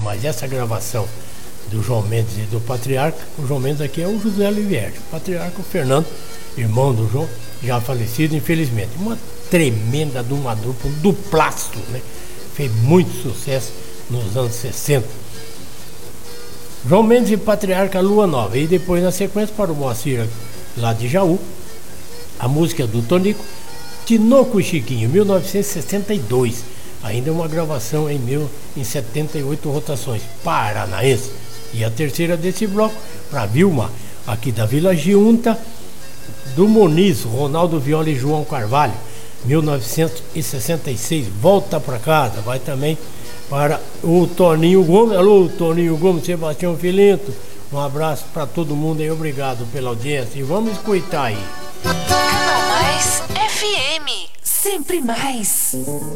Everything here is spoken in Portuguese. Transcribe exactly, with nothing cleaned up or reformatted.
Mas essa gravação do João Mendes e do Patriarca, o João Mendes aqui é o José Olivieri, o Patriarca o Fernando, irmão do João, já falecido infelizmente. Uma tremenda de uma dupla, um duplaço, né? Fez muito sucesso nos anos sessenta. João Mendes e Patriarca, Lua Nova. E depois, na sequência, para o Moacir lá de Jaú, a música do Tonico, Tinoco e Chiquinho, mil novecentos e sessenta e dois. Ainda uma gravação em, mil, em setenta e oito rotações, paranaense. E a terceira desse bloco, para Vilma, aqui da Vila Giunta, do Muniz, Ronaldo Viola e João Carvalho, mil novecentos e sessenta e seis. Volta para casa. Vai também para o Toninho Gomes. Alô, Toninho Gomes, Sebastião Filinto. Um abraço para todo mundo e obrigado pela audiência. E vamos escutar aí. Canal Mais F M, sempre mais.